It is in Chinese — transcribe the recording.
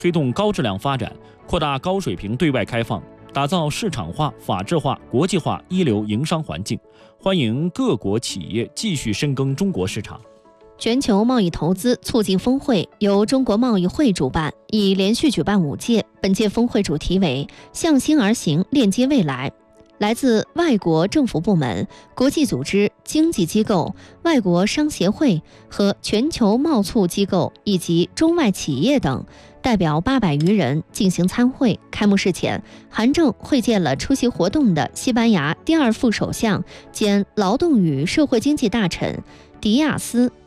推动高质量发展，扩大高水平对外开放，打造市场化、法治化、国际化一流营商环境，欢迎各国企业继续深耕中国市场。 全球贸易投资促进峰会由中国贸易会主办，已连续举办5届。本届峰会主题为“向心而行，链接未来”。来自外国政府部门、国际组织、经济机构、外国商协会和全球贸促机构以及中外企业等代表800余人进行参会。开幕式前，韩正会见了出席活动的西班牙第2副首相兼劳动与社会经济大臣迪亚斯